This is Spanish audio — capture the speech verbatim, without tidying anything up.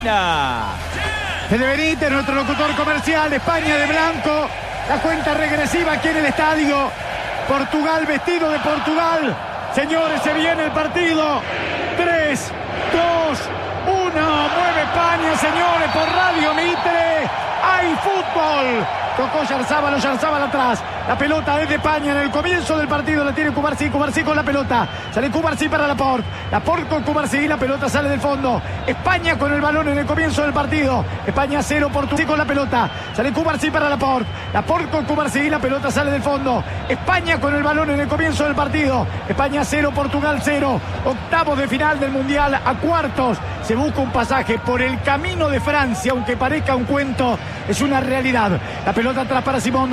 Fede Benítez, nuestro locutor comercial. España de blanco, la cuenta regresiva aquí en el estadio. Portugal vestido de Portugal. Señores, se viene el partido. tres, dos, uno. Mueve España, señores, por Radio Mitre. ¡Hay fútbol! Tocó Yarzábal, Yarzábal atrás. La pelota es de España en el comienzo del partido. La tiene Cubarsí, Cubarsí con la pelota. Sale Cubarsí para Laporte. Laporte con Cubarsí. La pelota sale del fondo. España con el balón en el comienzo del partido. España cero, Portugal con la pelota. Sale Cubarsí para Laporte. Laporte con Cubarsí. La pelota sale del fondo. España con el balón en el comienzo del partido. España cero, Portugal cero. Octavos de final del Mundial a cuartos. Se busca un pasaje por el camino de Francia, aunque parezca un cuento, es una realidad. La pelota atrás para Simón.